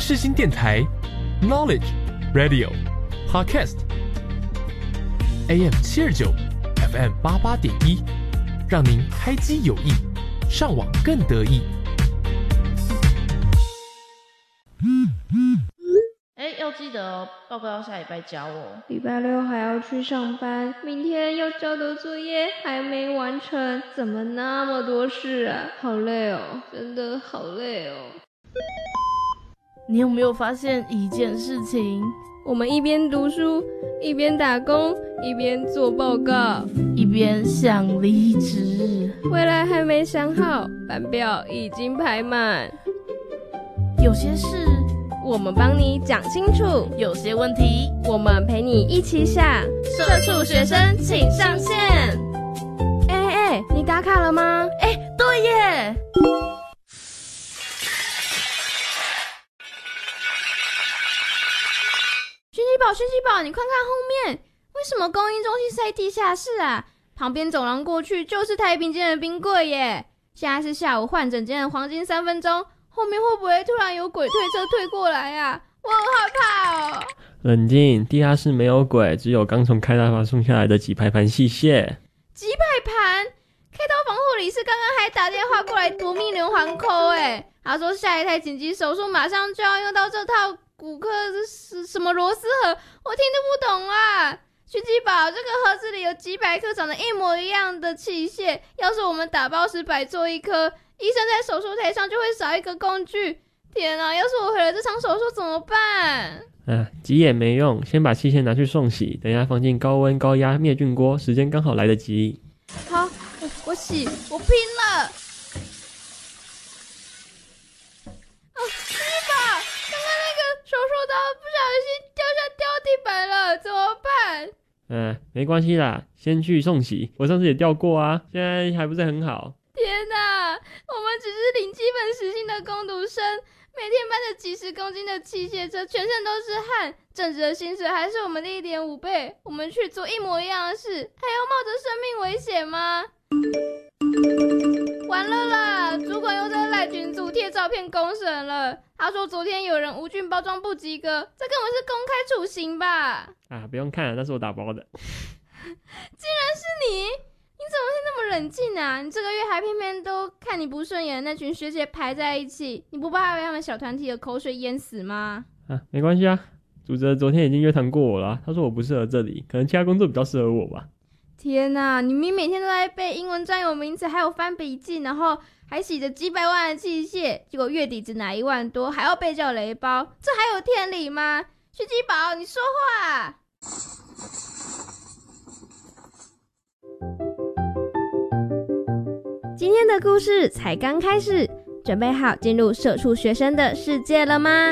世新电台 Knowledge Radio Podcast AM 729 FM 88.1，让您开机有益，上网更得意。 要记得哦，报告要下礼拜交哦。 礼拜六还要去上班，明天要交的作业还没完成，怎么那么多事啊？好累哦，真的好累哦。 你有没有发现一件事情？ 我们一边读书，一边打工，一边做报告， 一边想离职， 未来还没想好，班表已经排满。 有些事我们帮你讲清楚， 有些问题我们陪你一起想。 社畜学生请上线。 你打卡了吗？ 对耶。 勋基宝，你快看后面，为什么供应中心是在地下室啊？旁边走廊过去就是太平间的冰柜耶。现在是下午换诊间的黄金3分钟，后面会不会突然有鬼推车推过来啊？我很害怕哦。 冷静，地下室没有鬼，只有刚从开刀房送下来的几排盘器械。 几排盘？开刀房护理师刚刚还打电话过来夺命连环扣他说下一台紧急手术马上就要用到这套骨科什么螺丝盒，我听得不懂啊。勋基宝，这个盒子里有几百颗长得一模一样的器械，要是我们打包时摆错一颗，医生在手术台上就会少一个工具。天啊，要是我毁了这场手术怎么办？ 急也没用，先把器械拿去送洗，等一下放进高温高压灭菌锅，时间刚好来得及。 好，我洗，我拼了。勋基宝，刚刚那个手术刀不小心掉地板了，怎么办？ 没关系啦，先去送洗，我上次也掉过啊，现在还不是很好。 天哪，我们只是领基本时薪的工读生，每天搬着几十公斤的器械车，全身都是汗，正职的薪水还是我们的1.5倍，我们去做一模一样的事，还要冒着生命危险吗？完了啦，主管又在赖群组贴照片公审了，他说昨天有人无菌包装不及格，这根本是公开处刑吧。 不用看了，那是我打包的。 竟然是你，你怎么会那么冷静啊？你这个月还偏偏都看你不顺眼的那群学姐排在一起，你不怕被他们小团体的口水淹死吗？ 没关系啊，主责昨天已经约谈过我了，他说我不适合这里，可能其他工作比较适合我吧。 天哪，你明明每天都在背英文专有名词，还有翻笔记，然后还洗着几百万的器械，结果月底只拿1万多，还要被叫雷包，这还有天理吗？勋基宝，你说话。今天的故事才刚开始，准备好进入社畜学生的世界了吗？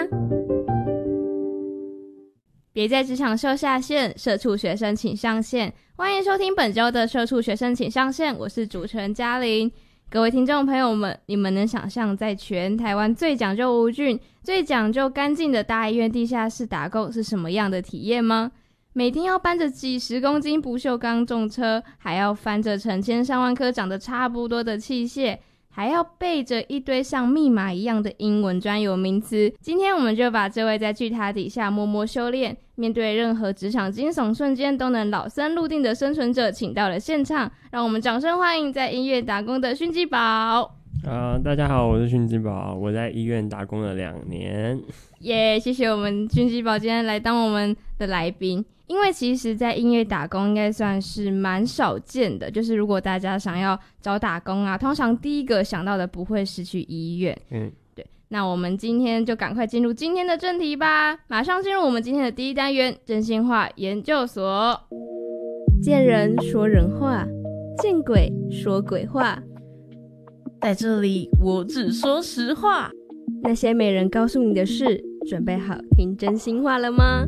别在职场秀下限，社畜学生请上线。欢迎收听本周的社畜学生请上线，我是主持人嘉玲。各位听众朋友们，你们能想象在全台湾最讲究无菌、最讲究干净的大医院地下室打工是什么样的体验吗？每天要搬着几十公斤不锈钢重车，还要翻着成千上万颗长得差不多的器械，还要背着一堆像密码一样的英文专有名词。今天我们就把这位在巨塔底下默默修炼，面对任何职场惊悚瞬间都能老僧入定的生存者请到了现场，让我们掌声欢迎在医院打工的勋基宝。 大家好，我是勋基宝，我在医院打工了2年。 谢谢我们勋基宝今天来当我们的来宾。因为其实在医院打工应该算是蛮少见的，就是如果大家想要找打工啊，通常第一个想到的不会是去医院。对，那我们今天就赶快进入今天的正题吧，马上进入我们今天的第一单元真心话研究所。见人说人话，见鬼说鬼话， 在这里我只说实话， 那些没人告诉你的事，准备好听真心话了吗？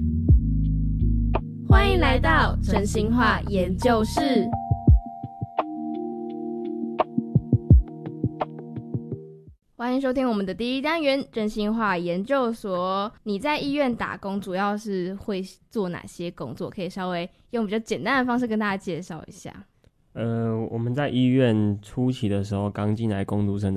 欢迎来到真心话研究室。欢迎收听我们的第一单元真心话研究所。你在医院打工主要是会做哪些工作？可以稍微用比较简单的方式跟大家介绍一下。 我们在医院初期的时候，刚进来工读生